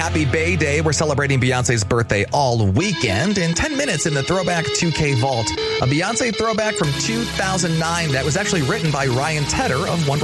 Happy Bay Day. We're celebrating Beyonce's birthday all weekend. In 10 minutes in the Throwback 2K Vault, a Beyonce throwback from 2009 that was actually written by Ryan Tedder of One